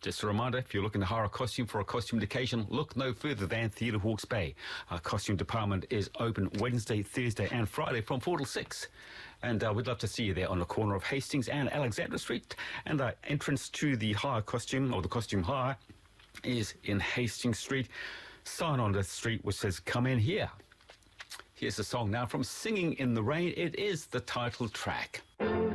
Just a reminder, if you're looking to hire a costume for a costume occasion, look no further than Theatre Hawke's Bay. Our costume department is open Wednesday, Thursday and Friday from 4 till 6. And we'd love to see you there on the corner of Hastings and Alexandra Street. And our entrance to the hire costume, or the costume hire, is in Hastings Street. Sign on the street which says, "Come in here." Here's the song now from Singing in the Rain. It is the title track.